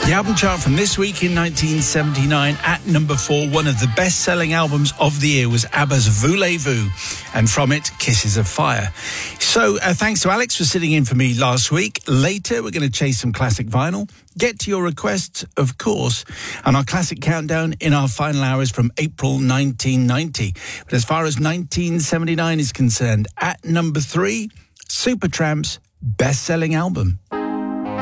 The album chart from this week in 1979 at number 4, one of the best-selling albums of the year was ABBA's Voulez-Vous, and from it, Kisses of Fire. So thanks to Alex for sitting in for me last week. Later, we're going to chase some classic vinyl, get to your requests, of course, and our classic countdown in our final hours from April 1990. But as far as 1979 is concerned, at number 3, Supertramp's best-selling album.